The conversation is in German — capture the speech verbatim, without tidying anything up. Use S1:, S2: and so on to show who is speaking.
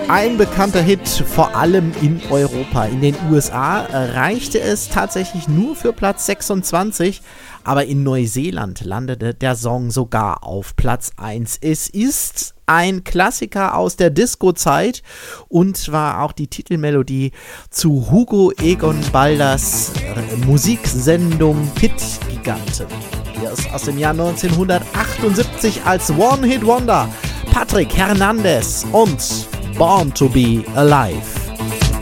S1: Ein bekannter Hit, vor allem in Europa. In den U S A reichte es tatsächlich nur für Platz sechsundzwanzig, aber in Neuseeland landete der Song sogar auf Platz eins. Es ist ein Klassiker aus der Disco-Zeit und war auch die Titelmelodie zu Hugo Egon Balders Musiksendung Hit Giganten. Hier ist aus dem Jahr neunzehnhundertachtundsiebzig als One-Hit-Wonder Patrick Hernandez und Born to be Alive.